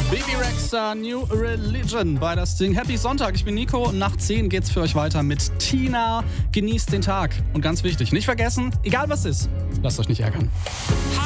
Baby Rexha, New Religion bei das Ding. Happy Sonntag, ich bin Nico. Nach 10 geht's für euch weiter mit Tina. Genießt den Tag. Und ganz wichtig, nicht vergessen, egal was ist, lasst euch nicht ärgern.